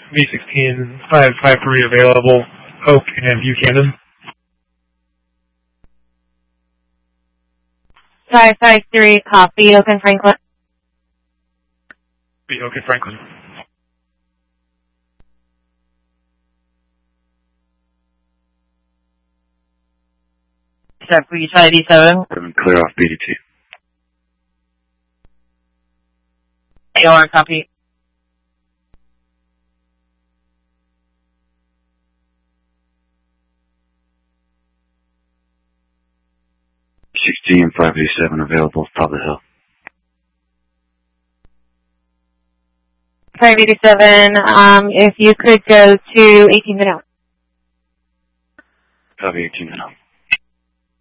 V16 553 available, Oak and Buchanan. 553, copy, Oak and Franklin. Be Oak and Franklin. Check for you, try 87. Clear off BDT. AOR, copy. And 587 available, top of the hill. 587, if you could go to 18 Minute. Copy 18 minutes.